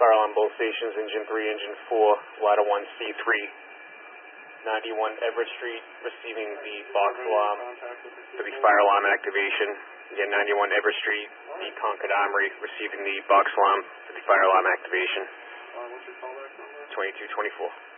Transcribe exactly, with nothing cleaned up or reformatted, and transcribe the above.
fire alarm, both stations, engine three, engine four, ladder one, C three. ninety-one Everett Street, receiving the box alarm for the fire alarm activation. Again, ninety-one Everett Street, the Concord Armory, receiving the box alarm for the fire alarm activation. twenty-two twenty-four.